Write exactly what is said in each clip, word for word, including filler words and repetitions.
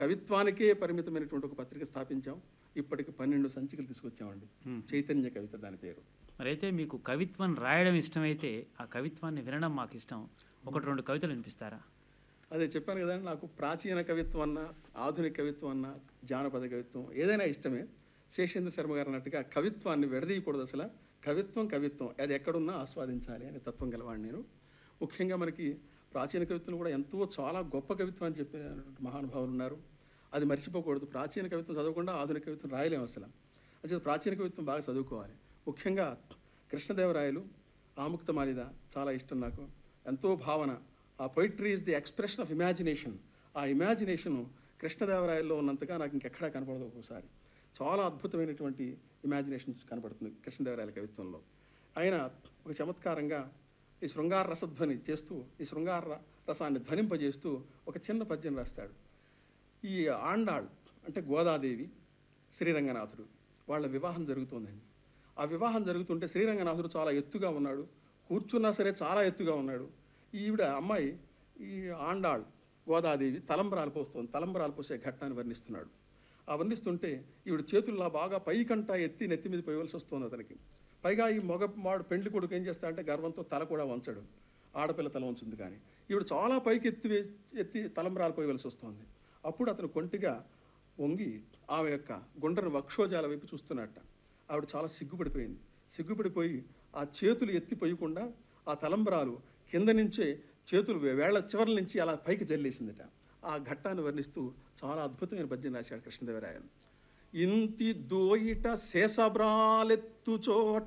కవిత్వానికే పరిమితమైనటువంటి ఒక పత్రిక స్థాపించాం. ఇప్పటికి పన్నెండు సంచికలు తీసుకొచ్చామండి. చైతన్య కవిత దాని పేరు. మరైతే మీకు కవిత్వం రాయడం ఇష్టమైతే ఆ కవిత్వాన్ని వినడం మాకు ఇష్టం. ఒకటి రెండు కవితలు వినిపిస్తారా? అదే చెప్పాను కదండి, నాకు ప్రాచీన కవిత్వం అన్నా, ఆధునిక కవిత్వం అన్నా, జానపద కవిత్వం ఏదైనా ఇష్టమే. శేషేంద్ర శర్మ గారు అన్నట్టుగా కవిత్వాన్ని విడదీయకూడదు. అసలు కవిత్వం కవిత్వం అది ఎక్కడున్నా ఆస్వాదించాలి అనే తత్వం గలవాడిని నేను. ముఖ్యంగా మనకి ప్రాచీన కవిత్వం కూడా ఎంతో చాలా గొప్ప కవిత్వం అని చెప్పే మహానుభావులు ఉన్నారు. అది మర్చిపోకూడదు. ప్రాచీన కవిత్వం చదవకుండా ఆధునిక కవిత్వం రాయలేము అసలు. అంటే ప్రాచీన కవిత్వం బాగా చదువుకోవాలి. ముఖ్యంగా కృష్ణదేవరాయలు, ఆముక్తమాలిద చాలా ఇష్టం నాకు. ఎంతో భావన. ఆ poetry is the expression of imagination. ఆ ఇమాజినేషను కృష్ణదేవరాయల్లో ఉన్నంతగా నాకు ఇంకెక్కడా కనపడదు. ఒక్కోసారి చాలా అద్భుతమైనటువంటి ఇమాజినేషన్ కనపడుతుంది కృష్ణదేవరాయల కవిత్వంలో. ఆయన ఒక చమత్కారంగా ఈ శృంగార రసధ్వని చేస్తూ, ఈ శృంగార రసాన్ని ధ్వనింపజేస్తూ ఒక చిన్న పద్యం రాస్తాడు. ఈ ఆండాళ్ అంటే గోదాదేవి, శ్రీరంగనాథుడు వాళ్ళ వివాహం జరుగుతుందండి. ఆ వివాహం జరుగుతుంటే శ్రీరంగనాథుడు చాలా ఎత్తుగా ఉన్నాడు, కూర్చున్నా సరే చాలా ఎత్తుగా ఉన్నాడు. ఈవిడ అమ్మాయి ఈ ఆండాళ్ గోదాదేవి తలంబరాలు పోస్తుంది. తలంబరాలు పోసే ఘట్టాన్ని వర్ణిస్తున్నాడు. ఆ వర్ణిస్తుంటే ఈవిడ చేతుల్లో బాగా పైకంటా ఎత్తి నెత్తి మీద పోయవలసి వస్తుంది అతనికి. పైగా ఈ మగ వాడు పెండ్లి కొడుకు ఏం చేస్తాడంటే గర్వంతో తల కూడా వంచడు, ఆడపిల్ల తల వంచుంది. కానీ ఈవిడ చాలా పైకి ఎత్తి ఎత్తి తలంబరాలు పోయవలసి వస్తుంది. అప్పుడు అతను కొంటిగా వంగి ఆమె యొక్క గుండ్రని వక్షోజాల వైపు చూస్తున్నట్ట. ఆవిడ చాలా సిగ్గుపడిపోయింది. సిగ్గుపడిపోయి ఆ చేతులు ఎత్తి పోయకుండా ఆ తలంబరాలు కింద నుంచే చేతులు వేళ్ల చివరి నుంచి అలా పైకి జల్లేసిందిట. ఆ ఘట్టాన్ని వర్ణిస్తూ చాలా అద్భుతమైన పద్యం రాశాడు కృష్ణదేవరాయలు. ఇంతి దోయిట శేషబ్రాలెత్తు చోట,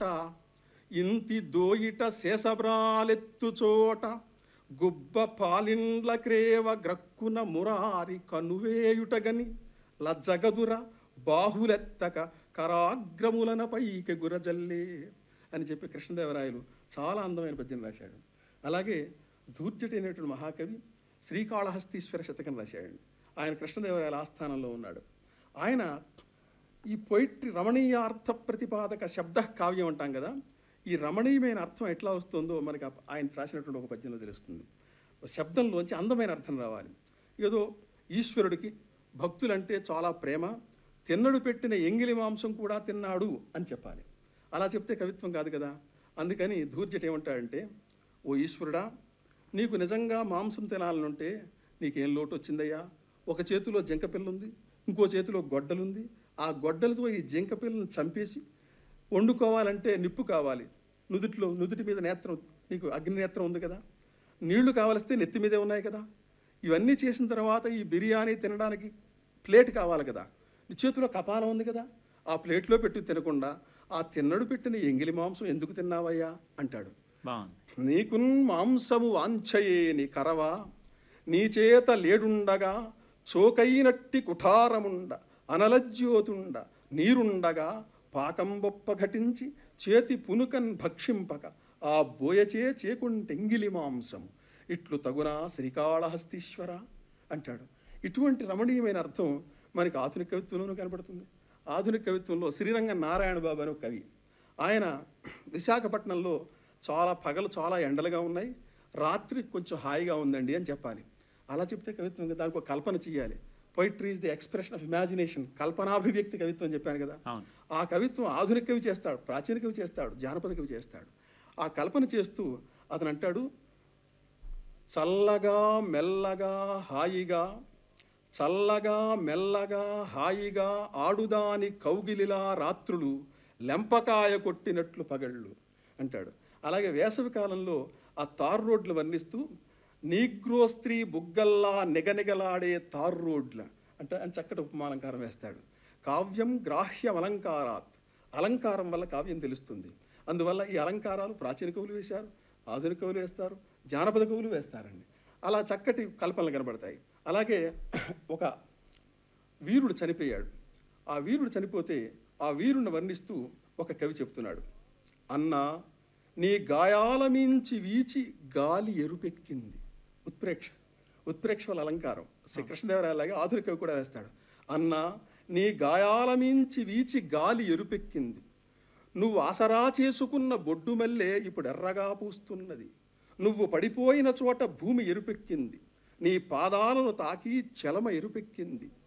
ఇంతి దోయిట శేషబ్రాలెత్తు చోట, గుబ్బ పాలిండ్ల క్రేవ గ్రక్కున మురారి కనువేయుటగని, లజ్జగదుర బాహులెత్తక కరాగ్రములన పైకి గురజల్లే అని చెప్పి కృష్ణదేవరాయలు చాలా అందమైన పద్యం రాశాడు. అలాగే ధూర్జటి అనేటువంటి మహాకవి శ్రీకాళహస్తీశ్వర శతకం రాశాడు. ఆయన కృష్ణదేవరాయల ఆస్థానంలో ఉన్నాడు. ఆయన ఈ పొయిట్రీ రమణీయార్థ ప్రతిపాదక శబ్ద కావ్యం అంటాం కదా, ఈ రమణీయమైన అర్థం ఎట్లా వస్తుందో మనకి ఆయన రాసినటువంటి ఒక పద్యంలో తెలుస్తుంది. శబ్దంలోంచి అందమైన అర్థం రావాలి. ఏదో ఈశ్వరుడికి భక్తులంటే చాలా ప్రేమ, తిన్నడు పెట్టిన ఎంగిలి మాంసం కూడా తిన్నాడు అని చెప్పాలి. అలా చెప్తే కవిత్వం కాదు కదా. అందుకని ధూర్జటి ఏమంటాడంటే, ఓ ఈశ్వరుడా, నీకు నిజంగా మాంసం తినాలనుంటే నీకేం లోటు వచ్చిందయ్యా? ఒక చేతిలో జింక పిల్ల ఉంది, ఇంకో చేతిలో గొడ్డలుంది. ఆ గొడ్డలతో ఈ జింక పిల్లని చంపేసి వండుకోవాలంటే నిప్పు కావాలి, నుదుటిలో నుదుటి మీద నేత్రం, నీకు అగ్ని నేత్రం ఉంది కదా, నీళ్లు కావలిస్తే నెత్తి మీదే ఉన్నాయి కదా. ఇవన్నీ చేసిన తర్వాత ఈ బిర్యానీ తినడానికి ప్లేట్ కావాలి కదా, నీ చేతిలో కపాలం ఉంది కదా, ఆ ప్లేట్లో పెట్టి తినకుండా ఆ తిన్నడు పెట్టిన ఎంగిలి మాంసం ఎందుకు తిన్నావయ్యా అంటాడు. నీకు మాంసము వాంఛయేని కరవా, నీ చేత లేడుండగా చోకైనట్టి కుఠారముండ, అనలజ్యోతుండ నీరుండగా పాకం బొప్ప ఘటించి చేతి పునుకన్ భక్షింపక ఆ బోయచే చేకుంటెంగిలి మాంసము ఇట్లు తగునా శ్రీకాళహస్తీశ్వర అంటాడు. ఇటువంటి రమణీయమైన అర్థం మనకి ఆధునిక కవిత్వంలోనూ కనపడుతుంది. ఆధునిక కవిత్వంలో శ్రీరంగ నారాయణ బాబు అనే కవి, ఆయన విశాఖపట్నంలో చాలా పగలు చాలా ఎండలుగా ఉన్నాయి, రాత్రి కొంచెం హాయిగా ఉందండి అని చెప్పాలి. అలా చెప్తే కవిత్వం, దానికి ఒక కల్పన చేయాలి. Poetry is the expression of imagination, కల్పనాభివ్యక్తి కవిత్వం చెప్పాను కదా. ఆ కవిత్వం ఆధునిక కవి చేస్తాడు, ప్రాచీన కవి చేస్తాడు, జానపద కవి చేస్తాడు. ఆ కల్పన చేస్తూ అతను అంటాడు, చల్లగా మెల్లగా హాయిగా, చల్లగా మెల్లగా హాయిగా ఆడుదాని కౌగిలిలా రాత్రులు లెంపకాయ కొట్టినట్లు పగళ్ళు అంటాడు. అలాగే వేసవి కాలంలో ఆ తారు రోడ్లు వర్ణిస్తూ, నీగ్రో స్త్రీ బుగ్గల్లా నిగనిగలాడే తారు రోడ్ల అంటే అని చక్కటి ఉపమాలంకారం వేస్తాడు. కావ్యం గ్రాహ్యం అలంకారాత్, అలంకారం వల్ల కావ్యం తెలుస్తుంది. అందువల్ల ఈ అలంకారాలు ప్రాచీన కవులు వేశారు, ఆధునిక కవులు వేస్తారు, జానపద కవులు వేస్తారండి. అలా చక్కటి కల్పనలు కనబడతాయి. అలాగే ఒక వీరుడు చనిపోయాడు. ఆ వీరుడు చనిపోతే ఆ వీరుడిని వర్ణిస్తూ ఒక కవి చెప్తున్నాడు, అన్నా నీ గాయాల మించి వీచి గాలి ఎరుపెక్కింది. ఉత్ప్రేక్ష, ఉత్ప్రేక్ష వల్ల అలంకారం. శ్రీ కృష్ణదేవరాయలాగా ఆధునిక కవి కూడా వేస్తాడు. అన్నా నీ గాయాల మించి వీచి గాలి ఎరుపెక్కింది, నువ్వు ఆసరా చేసుకున్న బొడ్డు మల్లె ఇప్పుడు ఎర్రగా పూస్తున్నది, నువ్వు పడిపోయిన చోట భూమి ఎరుపెక్కింది, నీ పాదాలను తాకి చలమ ఎరుపెక్కింది,